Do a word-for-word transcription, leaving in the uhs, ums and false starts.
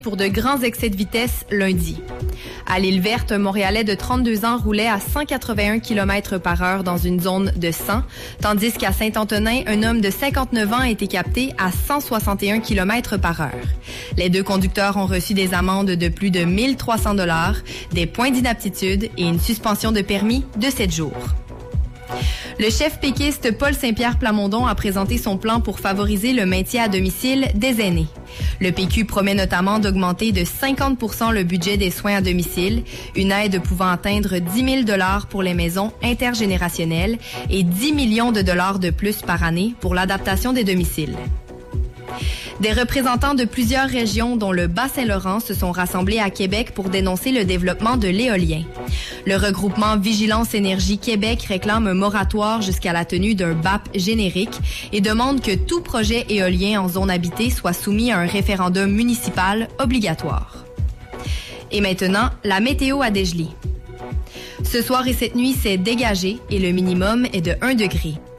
pour de grands excès de vitesse lundi. À l'île Verte, un Montréalais de trente-deux ans roulait à cent quatre-vingt-un kilomètres par heure dans une zone de cent, tandis qu'à Saint-Antonin, un homme de cinquante-neuf ans a été capté à cent soixante et un kilomètres par heure. Les deux conducteurs ont reçu des amendes de plus de mille trois cents dollars, des points d'inaptitude et une suspension de permis de sept jours. Le chef péquiste Paul Saint-Pierre Plamondon a présenté son plan pour favoriser le maintien à domicile des aînés. Le P Q promet notamment d'augmenter de cinquante pour cent le budget des soins à domicile, une aide pouvant atteindre dix mille dollars pour les maisons intergénérationnelles et dix millions de dollars de plus par année pour l'adaptation des domiciles. Des représentants de plusieurs régions, dont le Bas-Saint-Laurent, se sont rassemblés à Québec pour dénoncer le développement de l'éolien. Le regroupement Vigilance Énergie Québec réclame un moratoire jusqu'à la tenue d'un B A P générique et demande que tout projet éolien en zone habitée soit soumis à un référendum municipal obligatoire. Et maintenant, la météo à Dégelée. Ce soir et cette nuit, c'est dégagé et le minimum est de un degré.